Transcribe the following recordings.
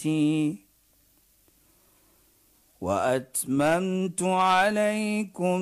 وأتممت عليكم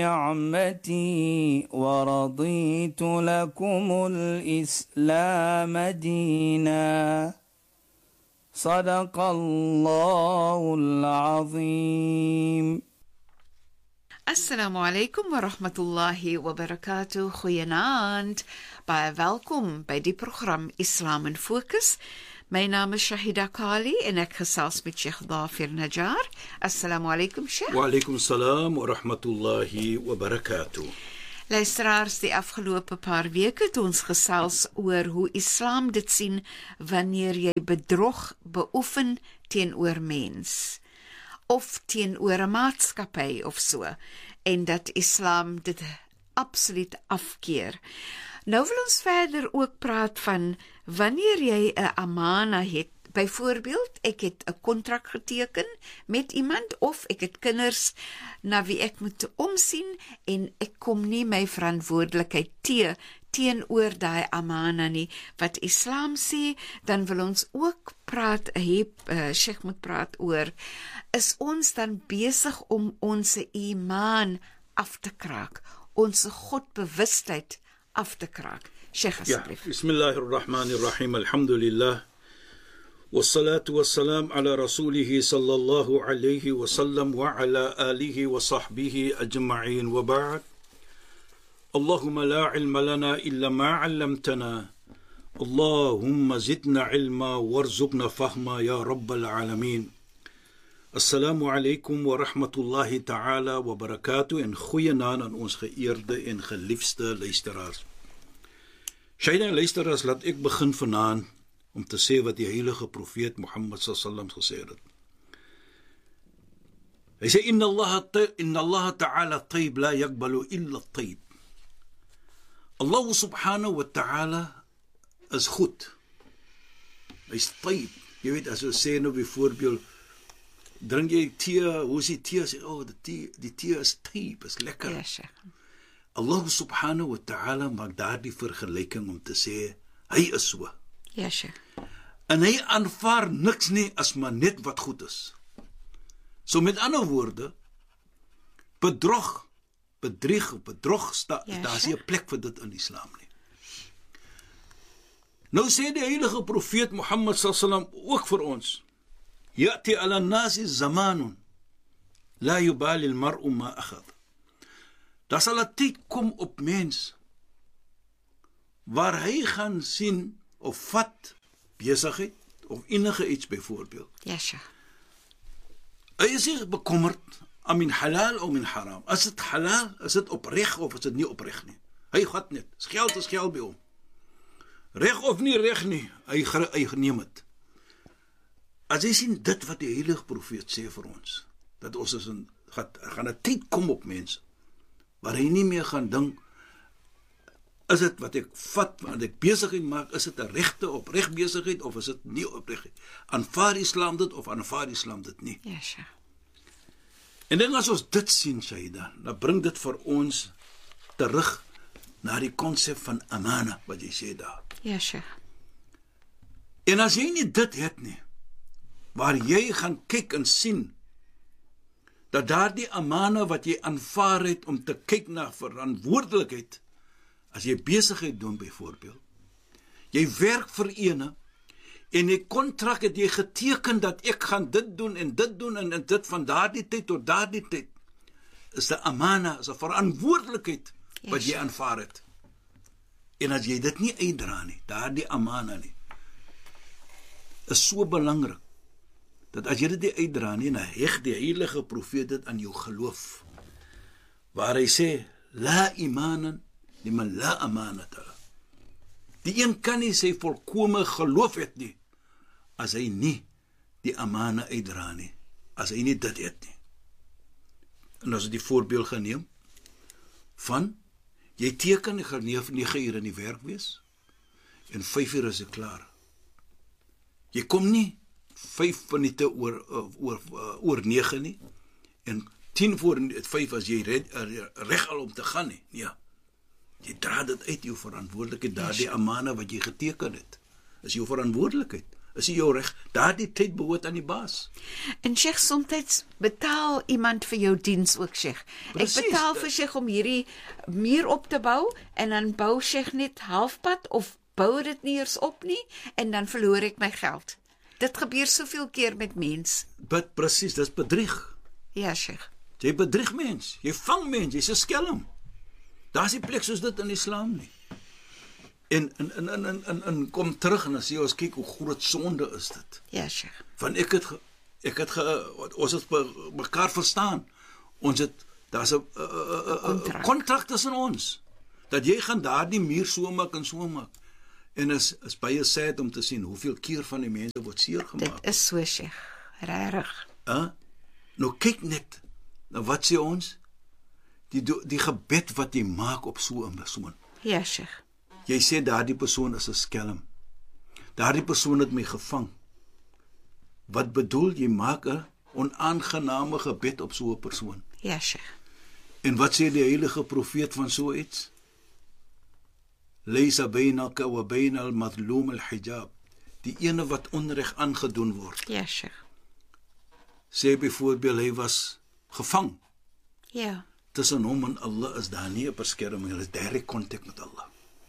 نعمتي ورضيت لكم الإسلام دينا صدق الله العظيم. Assalamu alaikum wa rahmatullahi wa barakatuh. Goeienaand. Baie welkom by die program Islam in Fokus. My naam is Shahida Kali en ek gesels met Sheikh Dhafir Najjar. Assalamu alaikum, Sheikh. Wa alaikum salam wa rahmatullahi wa barakatuh. Luisteraars, die afgelope paar weke het ons gesels oor hoe Islam dit sien wanneer jy bedrog beoefen teenoor mens of teenoor 'n maatskappy of so, en dat Islam dit absoluut afkeer. Nou wil ons verder ook praat van wanneer jy 'n amana het. Byvoorbeeld, ek het 'n kontrak geteken met iemand of ek het kinders na wie ek moet omsien en ek kom nie my verantwoordelikheid teenoor daai amana nie. Wat Islam sê, dan wil ons ook praat, Sheikh moet praat oor, is ons dan besig om ons iman af te kraak, ons Godbewustheid af te kraak? Sheikh, asseblief. Ja, bismillahirrahmanirrahim, alhamdulillah. والصلاة والسلام على رسوله صلى الله عليه وسلم وعلى آله وصحبه أجمعين وبعد. اللهم لا علم لنا إلا ما علمتنا اللهم زدنا علما وارزقنا فهما يا رب العالمين. السلام عليكم ورحمة الله تعالى وبركاته en goeienaand aan ons geëerde en geliefde luisteraars. Shaida luisteraars, laat ek begin vanaand om te sê wat die heilige profeet Mohammed sallam gesê het. Hy sê inna Allah ta'ala tayyib la yaqbalu illa tayyib. Allah subhanahu wa ta'ala is goed. Hy is tayyib. Jy weet, as ons sê nou byvoorbeeld, drink jy tee, hoe is die tee? Sê, die tee is tayyib, is lekker. Ja, Sheikh. Allah subhanahu wa ta'ala maak daardie vergelyking om te sê, hy is so. Ja, Sheikh. En hy aanvaar niks nie as maar net wat goed is. So met ander woorde, bedrog, daar is nie 'n plek vir dit in Islam nie. Nou sê die heilige profeet Mohammed sallam ook vir ons, Ya'ti ala nasi zamanun la yubali al-mar'u ma akhadh. Daar sal 'n tyd kom op mens waar hy gaan sien of vat besigheid of enige iets byvoorbeeld. Ja, Sheikh. Hy is nie bekommerd aan min halal of min haram. As dit halal, is dit opreg of is dit nie opreg nie. Hy gat net. Geld is geld by hom. Reg of nie reg nie, hy neem dit. As jy sien dit wat die heilige profeet sê vir ons, dat ons gaan 'n tyd kom op mense waar hy nie meer gaan dink, is dit wat ek vat, wat ek besigheid maak, is dit 'n regte opreg besigheid of is dit nie opreg? Aanvaar Islam dit of aanvaar Islam dit nie? Ja, Sheikh. En dan as ons dit sien, Shaida, dan bring dit vir ons terug na die konsep van amana, wat jy sê daar. Ja, Sheikh. En as jy nie dit het nie, waar jy gaan kyk en sien, dat daardie amana wat jy aanvaar het om te kyk na verantwoordelikheid, as jy besigheid doen byvoorbeeld, jy werk vir ene, en die kontrak het jy geteken dat ek gaan dit doen en dit van daardie tyd tot daardie tyd, is 'n amana, is 'n verantwoordelikheid wat jy aanvaar het. En as jy dit nie uitdra nie, daardie amana nie, is so belangrik, dat as jy dit nie uitdra nie, dan heg die heilige profeet dit aan jou geloof, waar hy sê, la imanan liman la amanata. Die een kan nie sy volkome geloof het nie, as hy nie die amana uitdra nie, as hy nie dit het nie. En as die voorbeeld geneem, van, jy teken, ek gaan 9 uur in die werk wees, en 5 uur is ek klaar. Jy kom nie 5 minute oor 9 nie, en 10 voor 5 as jy reg al om te gaan nie. Ja. Jy dra dit uit jou verantwoordelikheid, daardie amana wat jy geteken het. Is jou verantwoordelikheid. is nie jou reg. Daardie tyd behoort aan die baas. En Sheikh, soms betaal iemand vir jou diens ook, Sheikh. Precies, Ek betaal vir Sheikh om hierdie muur op te bou en dan bou Sheikh net halfpad of bou dit nie eers op nie en dan verloor ek my geld. Dit gebeur soveel keer met mens. Presies, dis bedrieg. Ja, Sheikh. Jy bedrieg mens, jy vang mens, jy's 'n skelm. Daar's nie plek soos dit in Islam nie. En kom terug en as jy ons kyk hoe groot sonde is dit. Ja, Sheikh. Want ons het mekaar verstaan. Daar's 'n kontrak tussen ons. Dat jy gaan daardie muur so maak en so maak. En is baie sad om te sien hoeveel keer van die mense word seer gemaak. Dit is so, Sheikh. Regtig. Nou kyk net. Nou wat sê ons? Die gebed wat jy maak op so 'n persoon. Ja, Sheikh. Jy sê daardie persoon is 'n skelm. Daardie persoon het my gevang. Wat bedoel jy maak 'n onaangename gebed op so 'n persoon? Ja, Sheikh. En wat sê die heilige profeet van so iets? Laysa bainaka wa bain al-madlum al-hijab. Die ene wat onreg aangedoen word. Ja, Sheikh. Sê byvoorbeeld hy was gevang. Ja. Tussen hom en Allah is daar nie 'n beskerming, hulle is direk kontak met Allah.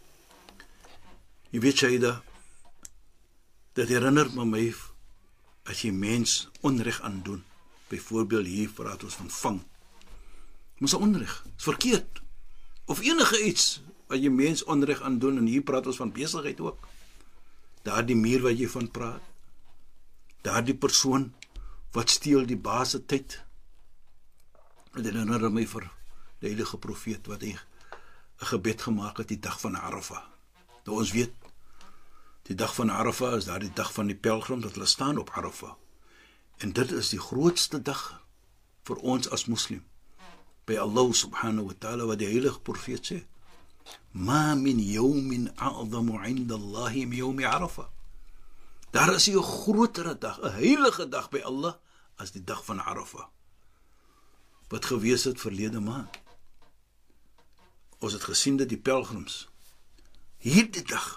Jy weet Shaida, dit herinner my as jy mens onreg aandoen. Byvoorbeeld hier praat ons van vang. Dis onreg, is verkeerd. Of enige iets wat jy mens onreg aandoen en hier praat ons van besigheid ook. Daardie muur wat jy van praat. Daardie persoon wat steel die baas se tyd. Dit herinner my vir die heilige profeet wat hy 'n gebed gemaak het die dag van Arafah. Nou ons weet, die dag van Arafah is daardie dag van die pelgrim dat hulle staan op Arafah. En dit is die grootste dag vir ons as moslim. By Allah subhanahu wa ta'ala wat die heilige profeet sê. Ma min yawmin a'zamu 'inda Allahi min yawmi Arafah. Daar is 'n grotere dag, 'n heilige dag by Allah as die dag van Arafah. Wat gewees het verlede maand. Ons het gesien dat die pelgrims hierdie dag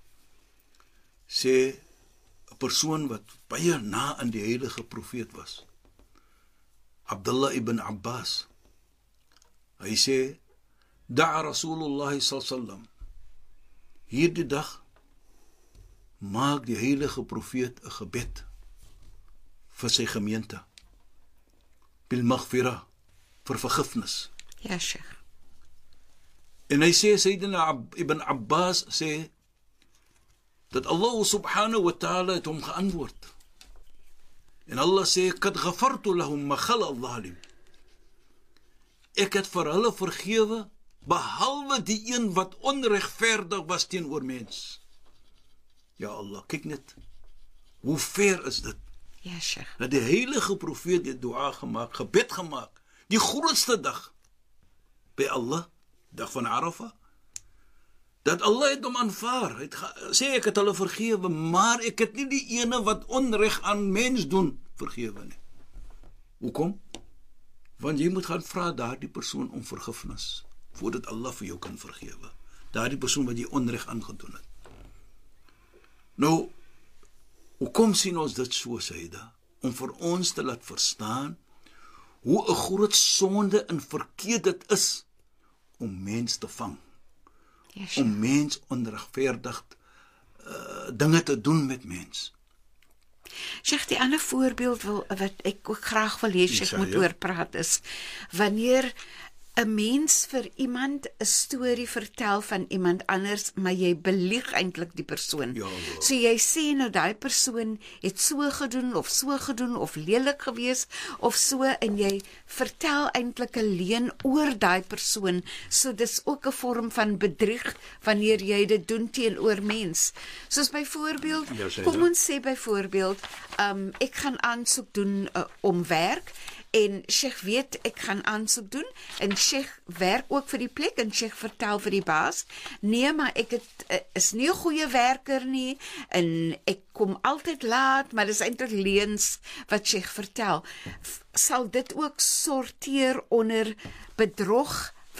sê 'n persoon wat baie na aan die heilige profeet was. Abdullah ibn Abbas. Hy sê da'a Rasulullah sallallahu alaihi wasallam. Hierdie dag maak die heilige profeet 'n gebed vir sy gemeente. Bil maghfirah, vir vergifnis. Ja, Sheikh. En hy sê Sayyidina Ibn Abbas sê dat Allah subhanahu wa ta'ala het hom geantwoord. En Allah sê qad ghafartu lahum ma khala adh-dhalim. Ek het vir hulle vergewe behalwe die een wat onregverdig was teenoor mens. Ja Allah, kyk net. Hoe ver is dit? Ja, Sheikh. Dat die heilige profeet het dua gemaak, gebed gemaak. Die grootste dag by Allah, dag van Arafah. Dat Allah het hom aanvaar. Hy het sê ek het hulle vergewe, maar ek het nie die ene wat onreg aan mens doen vergewe nie. Hoekom? Want jy moet gaan vra daardie persoon om vergifnis voordat Allah vir jou kan vergewe. Daardie persoon wat jy onreg aangedoen het. Nou, hoekom sien ons dit so, Saida? Om vir ons te laat verstaan hoe 'n groot sonde en verkeerd dit is om mens te vang. Ja, Sheikh. Om mens onregverdig dinge te doen met mens. Sheikh, die ander voorbeeld wat ek ook graag wil hê Sheikh moet oor praat is wanneer 'n mens vir iemand 'n storie vertel van iemand anders, maar jy belieg eintlik die persoon. Ja. So jy sê nou daai persoon het so gedoen of lelik gewees of so en jy vertel eintlik 'n leuen oor daai persoon. So dis ook 'n vorm van bedrieg wanneer jy dit doen teenoor mens. Soos byvoorbeeld, kom ons sê byvoorbeeld, ek gaan aansoek doen om werk. En Sheikh weet ek gaan aansoek doen en Sheikh werk ook vir die plek en Sheikh vertel vir die baas, nee, maar ek is nie 'n goeie werker nie en ek kom altyd laat, maar dis eintlik leuns wat Sheikh vertel. Sal dit ook sorteer onder bedrog wat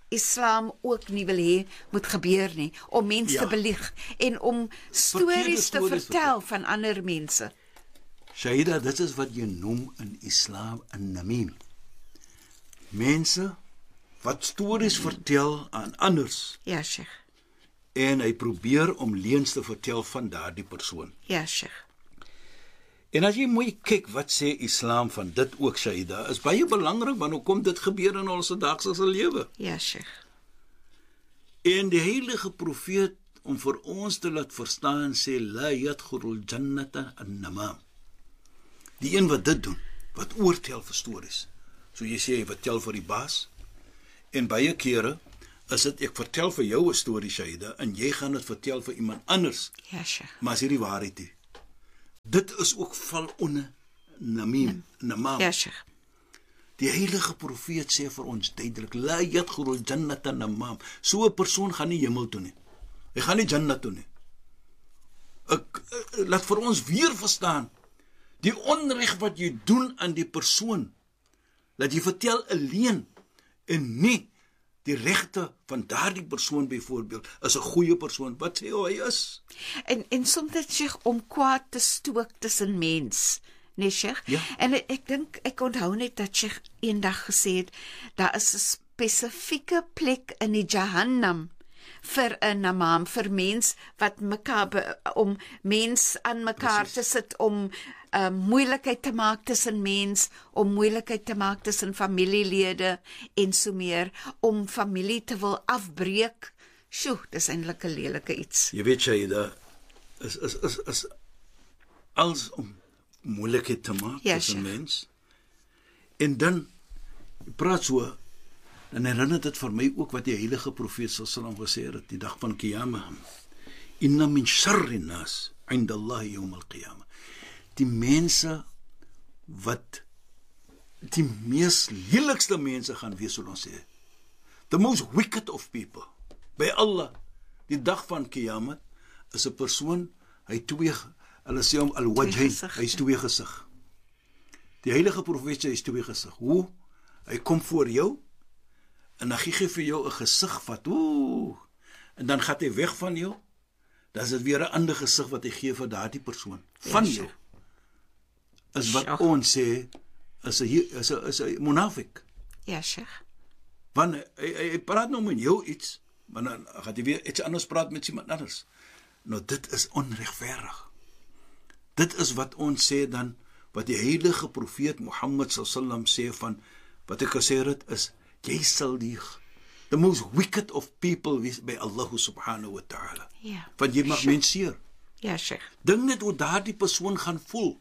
Islam ook nie wil hê moet gebeur nie, om mense te belieg en om stories te vertel van ander mense. Shaida, dit is wat jy noem in Islam 'n namim. Mense wat stories vertel aan anders. Ja, Sheikh. En hy probeer om leuns te vertel van daardie persoon. Ja, Sheikh. En as jy mooi kyk wat sê Islam van dit ook, Shaida, is baie belangrik, want hoe kom dit gebeur in ons daaglikse lewe? Ja, Sheikh. En die heilige profeet om vir ons te laat verstaan sê la yadkhulul jannata an-namam. Die een wat dit doen, wat oortel vir stories. So jy sê hy vertel vir die baas. En baie kere is dit ek vertel vir jou 'n storie, Shaida, en jy gaan dit vertel vir iemand anders. Ja, Sheikh. Maar is hierdie waarheid nie. Dit is ook val onder namim, namam. Ja, Sheikh. Die heilige profeet sê vir ons duidelik, la yadkhulul jannata namam. So 'n persoon gaan nie hemel toe nie. Hy gaan nie jannat toe nie. Laat vir ons weer verstaan, die onreg wat jy doen aan die persoon, dat jy vertel 'n leuen en nie die regte van daardie persoon byvoorbeeld is 'n goeie persoon. Wat sê hy is? En soms Sheikh om kwaad te stook tussen mens, nee Sheikh. Ja. En ek dink ek onthou net dat Sheikh eendag gesê het daar is 'n spesifieke plek in die Jahannam vir 'n namam, vir mens wat mekaar om mens aan mekaar te sit, om moeilikheid te maak tussen mens, om moeilikheid te maak tussen familielede en so meer, om familie te wil afbreek. Sjoe, dis eintlik 'n lelike iets. Jy weet Shaida, is als om moeilikheid te maak tussen mens. En dan praat so, dan herinner dit vir my ook wat die heilige profeet sallam gesê het die dag van Kiyama. Inna min sharri nas 'inda Allah yawm al-qiyamah. Die mense wat die mees lelikste mense gaan wees, sal ons sê. The most wicked of people. By Allah, die dag van Kiyamat, is 'n persoon, hy twee, hulle sê hom al-wajhain, hy is twee gesig. Die heilige profeet sê hy is twee gesig. Hoe? Hy kom voor jou, en dan gee hy vir jou 'n gesig wat, en dan gaan hy weg van jou, dan is dit weer 'n ander gesig wat hy gee vir daardie persoon, van jou. Is wat ons sê, is 'n munafik. Ja, Sheikh. Want hy praat nou met jou iets, maar dan gaan hy weer iets anders praat met iemand anders. Nou dit is onregverdig. Dit is wat ons sê dan, wat die heilige profeet Mohammed sallam sê van, wat ek gesê het is, jy sal die the most wicked of people wees by Allah subhanahu wa ta'ala. Ja. Want jy mag mens seer. Ja, Sheikh. Dink net hoe daardie persoon gaan voel.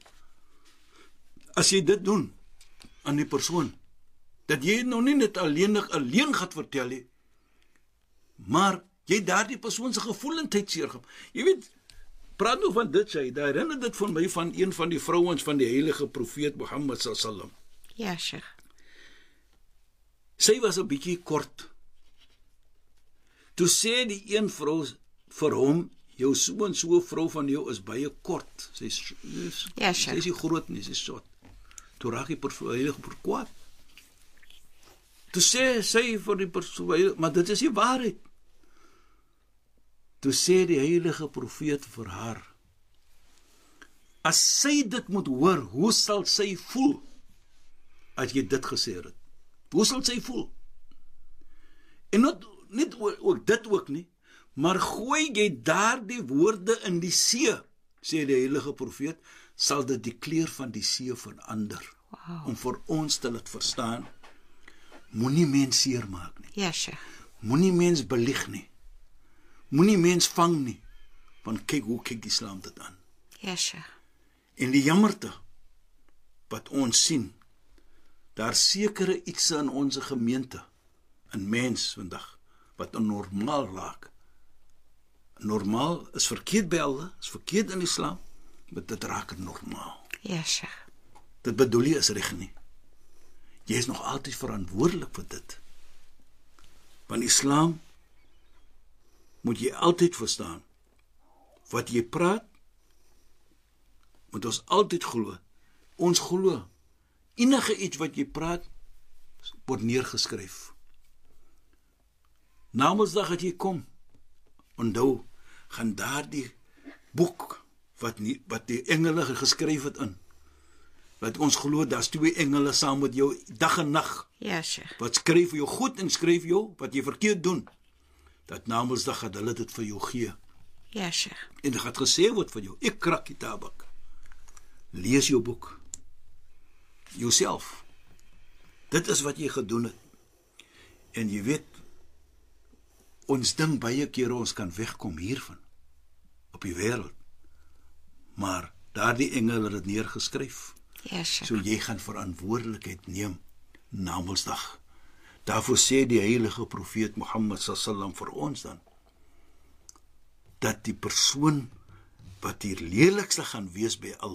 As jy dit doen aan die persoon, dat jy nou nie net alleen gaan vertel nie, maar jy daardie persoon se gevoelendheid seer gemaak. Jy weet, praat nou van dit sê, daar herinner dit van my van een van die vrouens van die heilige profeet Mohammed sallam. Ja, Sheikh. Sy was 'n bietjie kort. Toe sê die een vrou vir hom, jou so en so vrou van jou is baie kort. Sy is nie groot nie, sy is short. Toe raak die heilige kwaad. Toe sê sy vir die persoon, maar dit is nie waarheid. Toe sê die heilige profeet vir haar, as sy dit moet hoor, hoe sal sy voel as jy dit gesê het? Hoe sal sy voel? En niet ook dit ook nie, maar gooi jy daardie woorde in die see, sê die heilige profeet, sal dit die kleur van die see verander. Wow. Om vir ons te laat verstaan, moenie mens seer maak nie. Ja, Sheikh. Moenie mens belieg nie. Moenie mens vang nie. Want kyk hoe kyk die Islam dit aan. Ja, Sheikh. En die jammerte wat ons sien, daar sekere iets in ons gemeente, in mens vandag, wat onnormaal raak. Normaal is verkeerd by Allah, is verkeerd in Islam, maar dit raak het normaal. Ja, Sheikh. Dit bedoel jy is reg nie. Jy is nog altyd verantwoordelik vir dit. Want Islam moet jy altyd verstaan. Wat jy praat, moet ons altyd glo. Ons glo. Enige iets wat jy praat, word neergeskryf. Namedsdag as jy kom, onthou, gaan daardie boek wat die engele geskryf het in, wat ons glo, daar's 2 engele saam met jou dag en nag, Ja, Sheikh. wat skryf jou goed en skryf jou wat jy verkeerd doen, dat Namedsdag gaat hulle dit vir jou gee. Ja, Sheikh. En dit gaat gesê word vir jou, Ikra kitabak. Lees jou boek. Jouself. Dit is wat jy gedoen het. En jy weet, ons dink baie kere ons kan wegkom hiervan, op die wêreld. Maar daardie engele het dit neergeskryf. Ja, Sheikh. So jy gaan verantwoordelikheid neem, Namedsdag. Daarvoor sê die heilige profeet Mohammed sallam vir ons dan, dat die persoon wat die lelikste gaan wees by Allah,